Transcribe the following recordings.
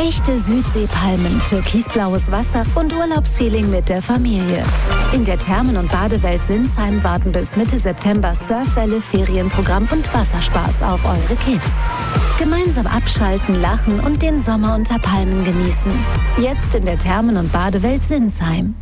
Echte Südseepalmen, türkisblaues Wasser und Urlaubsfeeling mit der Familie. In der Thermen- und Badewelt Sinsheim warten bis Mitte September Surfwelle, Ferienprogramm und Wasserspaß auf eure Kids. Gemeinsam abschalten, lachen und den Sommer unter Palmen genießen. Jetzt in der Thermen- und Badewelt Sinsheim.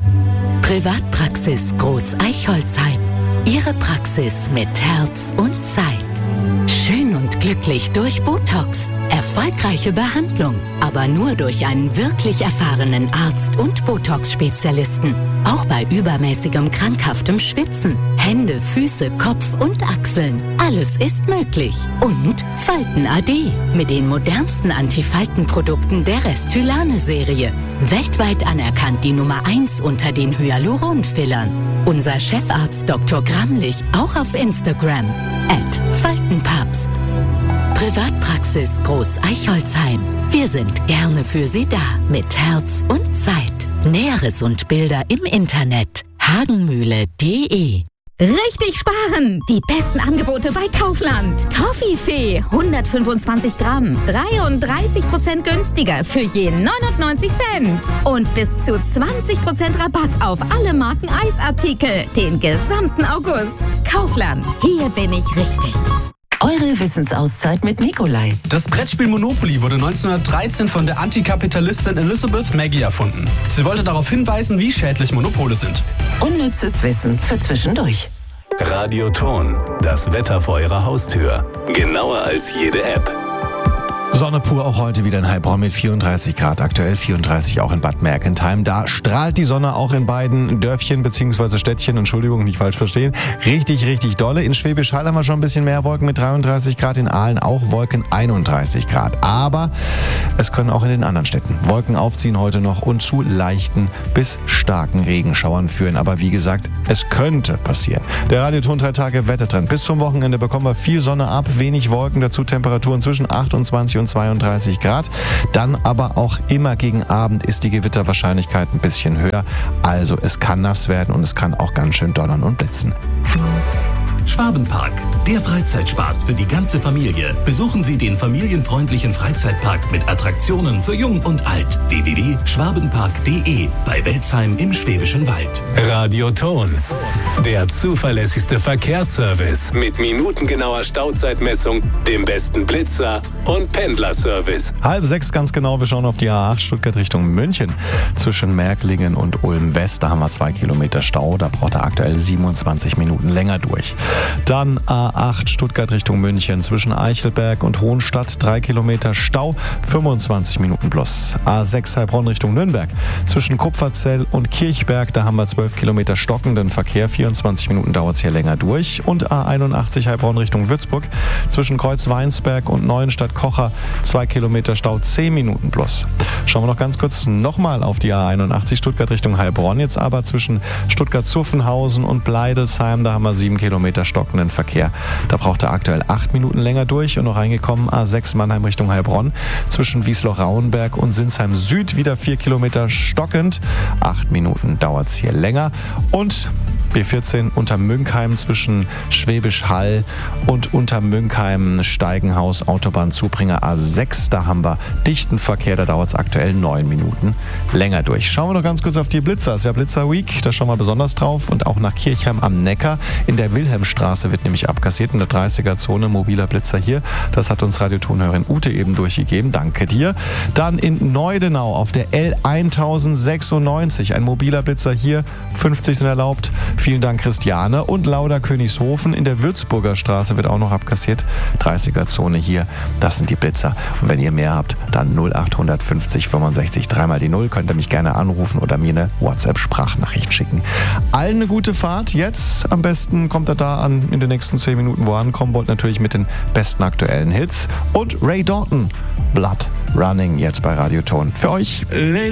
Privatpraxis Groß Eichholzheim. Ihre Praxis mit Herz und Zeit. Schön und glücklich durch Botox. Erfolgreiche Behandlung, aber nur durch einen wirklich erfahrenen Arzt und Botox-Spezialisten. Auch bei übermäßigem krankhaftem Schwitzen. Hände, Füße, Kopf und Achseln. Alles ist möglich. Und Falten AD mit den modernsten Antifaltenprodukten der Restylane-Serie. Weltweit anerkannt die Nummer 1 unter den Hyaluron-Fillern. Unser Chefarzt Dr. Gramlich auch auf Instagram @Faltenpapst. Privatpraxis Groß Eichholzheim. Wir sind gerne für Sie da mit Herz und Zeit. Näheres und Bilder im Internet hagenmühle.de. Richtig sparen! Die besten Angebote bei Kaufland. Toffifee 125 Gramm, 33% günstiger für je 99 Cent. Und bis zu 20% Rabatt auf alle Marken Eisartikel den gesamten August. Kaufland, hier bin ich richtig. Eure Wissensauszeit mit Nikolai. Das Brettspiel Monopoly wurde 1913 von der Antikapitalistin Elizabeth Maggie erfunden. Sie wollte darauf hinweisen, wie schädlich Monopole sind. Unnützes Wissen für zwischendurch. Radioton, das Wetter vor Ihrer Haustür. Genauer als jede App. Sonne pur auch heute wieder in Heilbronn mit 34 Grad, aktuell 34 auch in Bad Mergentheim. Da strahlt die Sonne auch in beiden Dörfchen bzw. Städtchen, Entschuldigung, nicht falsch verstehen, richtig, richtig dolle. In Schwäbisch Hall haben wir schon ein bisschen mehr Wolken mit 33 Grad, in Aalen auch Wolken 31 Grad. Aber es können auch in den anderen Städten Wolken aufziehen heute noch und zu leichten bis starken Regenschauern führen. Aber wie gesagt, es könnte passieren. Der Radioton 3 Tage Wettertrend. Bis zum Wochenende bekommen wir viel Sonne ab, wenig Wolken, dazu Temperaturen zwischen 28 und 32 Grad. Dann aber auch immer gegen Abend ist die Gewitterwahrscheinlichkeit ein bisschen höher. Also es kann nass werden und es kann auch ganz schön donnern und blitzen. Schwabenpark, der Freizeitspaß für die ganze Familie. Besuchen Sie den familienfreundlichen Freizeitpark mit Attraktionen für Jung und Alt. www.schwabenpark.de bei Welzheim im Schwäbischen Wald. Radioton, der zuverlässigste Verkehrsservice mit minutengenauer Stauzeitmessung, dem besten Blitzer und Pendlerservice. 5:30 ganz genau, wir schauen auf die A8 Stuttgart Richtung München. Zwischen Märklingen und Ulm West, da haben wir 2 Kilometer Stau, da braucht er aktuell 27 Minuten länger durch. Dann A8 Stuttgart Richtung München, zwischen Eichelberg und Hohenstadt 3 Kilometer Stau, 25 Minuten plus. A6 Heilbronn Richtung Nürnberg, zwischen Kupferzell und Kirchberg, da haben wir 12 Kilometer stockenden Verkehr, 24 Minuten dauert es hier länger durch. Und A81 Heilbronn Richtung Würzburg, zwischen Kreuzweinsberg und Neuenstadt-Kocher 2 Kilometer Stau, 10 Minuten plus. Schauen wir noch ganz kurz nochmal auf die A81 Stuttgart Richtung Heilbronn, jetzt aber zwischen Stuttgart-Zuffenhausen und Bleidelsheim, da haben wir 7 Kilometer stockenden Verkehr. Da braucht er aktuell 8 Minuten länger durch und noch reingekommen A6 Mannheim Richtung Heilbronn. Zwischen Wiesloch-Rauenberg und Sinsheim Süd wieder 4 Kilometer stockend. 8 Minuten dauert es hier länger. Und B14 Untermünkheim zwischen Schwäbisch Hall und Untermünkheim Steigenhaus Autobahnzubringer A6. Da haben wir dichten Verkehr, da dauert es aktuell 9 Minuten länger durch. Schauen wir noch ganz kurz auf die Blitzer. Es ist ja Blitzer Week, da schauen wir besonders drauf. Und auch nach Kirchheim am Neckar. In der Wilhelmstraße wird nämlich abkassiert, in der 30er-Zone, mobiler Blitzer hier. Das hat uns Radiotonhörerin Ute eben durchgegeben. Danke dir. Dann in Neudenau auf der L1096, ein mobiler Blitzer hier. 50 sind erlaubt. Vielen Dank, Christiane. Und Lauder Königshofen in der Würzburger Straße wird auch noch abkassiert. 30er-Zone hier, das sind die Blitzer. Und wenn ihr mehr habt, dann 0850 65 3 die 0. Könnt ihr mich gerne anrufen oder mir eine WhatsApp-Sprachnachricht schicken. Allen eine gute Fahrt. Jetzt am besten kommt er da an in den nächsten 10 Minuten, wo ihr ankommen wollt. Natürlich mit den besten aktuellen Hits. Und Ray Dalton, Blood Running, jetzt bei Radioton. Für euch.